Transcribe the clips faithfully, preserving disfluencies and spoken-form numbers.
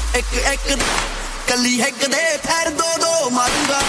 एक एक कली है कदे ठहर दो दो मारूंगा।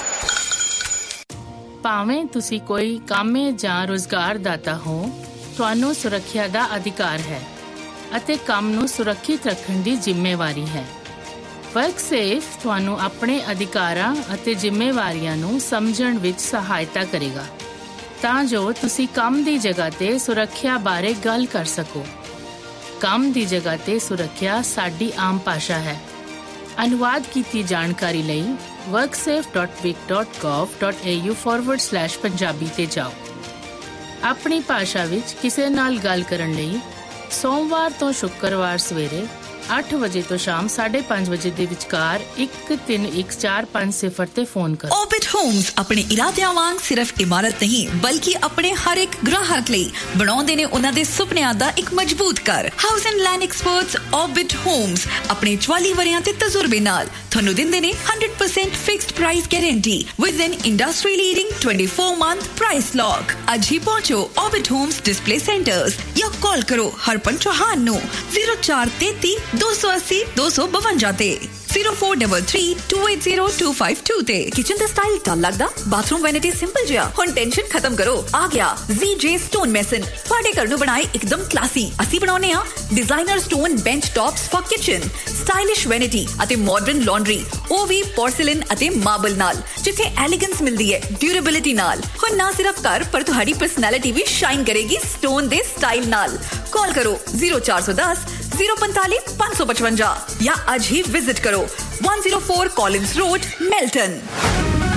ਭਾਵੇਂ ਤੁਸੀਂ ਕੋਈ ਕਾਮੇ ਜਾਂ ਰੁਜ਼ਗਾਰ ਦਾਤਾ ਹੋ, ਤੁਹਾਨੂੰ ਸੁਰੱਖਿਆ ਦਾ ਅਧਿਕਾਰ ਹੈ ਅਤੇ ਕੰਮ ਨੂੰ ਸੁਰੱਖਿਅਤ ਰੱਖਣ ਦੀ ਜ਼ਿੰਮੇਵਾਰੀ ਹੈ। ਵਰਕਸੇਫ ਤੁਹਾਨੂੰ ਆਪਣੇ ਅਧਿਕਾਰਾਂ ਅਤੇ ਜ਼ਿੰਮੇਵਾਰੀਆਂ ਨੂੰ ਸਮਝਣ ਵਿੱਚ ਸਹਾਇਤਾ ਕਰੇਗਾ ਤਾਂ ਜੋ ਤੁਸੀਂ ਕੰਮ ਦੀ ਜਗ੍ਹਾ ਤੇ ਸੁਰੱਖਿਆ ਬਾਰੇ ਗੱਲ ਕਰ ਸਕੋ। ਕੰਮ ਦੀ ਜਗ੍ਹਾ ਤੇ ਸੁਰੱਖਿਆ ਸਾਡੀ ਆਮ ਭਾਸ਼ਾ ਹੈ। ਅਨੁਵਾਦ ਕੀਤੀ ਜਾਣਕਾਰੀ ਲਈ worksafe dot vic dot gov dot a u forward slash Punjabi ਤੇ ਜਾਓ। ਆਪਣੀ ਭਾਸ਼ਾ ਵਿੱਚ ਕਿਸੇ ਨਾਲ ਗੱਲ ਕਰਨ ਲਈ ਸੋਮਵਾਰ ਤੋਂ ਸ਼ੁੱਕਰਵਾਰ ਸਵੇਰੇ ਅੱਠ ਵਜੇ ਤੋਂ ਸ਼ਾਮ ਸਾਢੇ ਪੰਜ ਵਜੇ ਦੇ ਵਿਚਕਾਰ ਇੱਕ ਤਿੰਨ ਇੱਕ ਚਾਰ ਪੰਜ ਸਿਫਰ ਤੇ ਫੋਨ ਕਰੋ। Orbit Homes ਆਪਣੇ ਇਰਾਦਿਆਂ ਵਾਂਗ ਸਿਰਫ ਇਮਾਰਤ ਨਹੀਂ ਬਲਕਿ ਆਪਣੇ ਹਰ ਇੱਕ ਗ੍ਰਾਹਕ ਲਈ ਬਣਾਉਂਦੇ ਨੇ ਉਹਨਾਂ ਦੇ ਸੁਪਨਿਆਂ ਦਾ ਇੱਕ ਮਜ਼ਬੂਤ ਘਰ। House and land experts Orbit Homes ਆਪਣੇ ਚੁਆਲੀ ਵਰਿਆਂ ਤੇ ਤਜਰਬੇ ਨਾਲ ਤੁਹਾਨੂੰ ਦਿੰਦੇ ਨੇ one hundred percent fixed price guarantee with an industry leading twenty-four month price lock। ਅੱਜ ਹੀ ਪਹੁੰਚੋ Orbit Homes Display Centers ਜਾਂ ਕਾਲ ਕਰੋ ਹਰਪਨ ਚੌਹਾਨ ਨੂੰ zero four three three ਦੋ ਸੌ ਅੱਸੀ ਦੋ ਸੌ ਬਵੰਜਾ ਤੇ zero four three three two eight zero two five two ਤੇ। ਕਿਚਨ ਦਾ ਸਟਾਈਲ ਤਾਂ ਲੱਗਦਾ, ਬਾਥਰੂਮ ਵੈਨਿਟੀ ਸਿੰਪਲ ਜਿਹਾ। ਹੁਣ ਟੈਨਸ਼ਨ ਖਤਮ ਕਰੋ, ਆ ਗਿਆ Z J Stone Mason ਤੁਹਾਡੇ ਘਰ ਨੂੰ ਬਣਾਏ ਇੱਕਦਮ ਕਲਾਸੀ। ਅਸੀਂ ਬਣਾਉਨੇ ਆ designer stone bench tops for kitchen, stylish vanity ਅਤੇ ਮਾਡਰਨ ਲਾਂਡਰੀ, ਉਹ ਵੀ ਪੋਰਸਲਿਨ ਅਤੇ ਮਾਰਬਲ ਨਾਲ, ਜਿੱਥੇ ਐਲੀਗੈਂਸ ਮਿਲਦੀ ਹੈ ਡਿਊਰੇਬਿਲਿਟੀ ਨਾਲ। ਹੁਣ ਨਾ ਸਿਰਫ ਘਰ ਪਰ ਤੁਹਾਡੀ ਪਰਸਨੈਲਿਟੀ ਵੀ ਸ਼ਾਈਨ ਕਰੇਗੀ ਸਟੋਨ ਦੇ ਸਟਾਈਲ ਨਾਲ। ਕਾਲ ਕਰੋ zero four one zero zero ਪੰਤਾਲੀ ਪੰਜ ਸੌ ਪਚਵੰਜਾ ਜਾਂ ਅੱਜ ਹੀ ਵਿਜ਼ਿਟ ਕਰੋ one oh four Collins Road, Melton।